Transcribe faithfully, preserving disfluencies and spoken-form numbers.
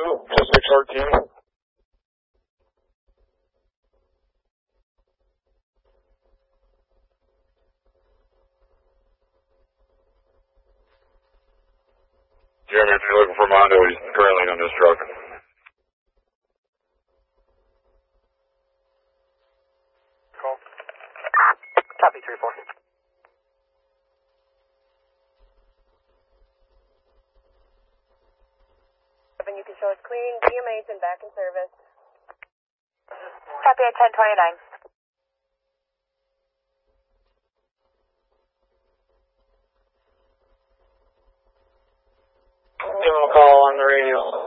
to six R T. Jimmy, if you're looking for Mondo, he's currently on this truck. Call. Copy, three four. You can show us cleaning, D M As, and back in service. Copy at ten twenty-nine. Give him a call on the radio.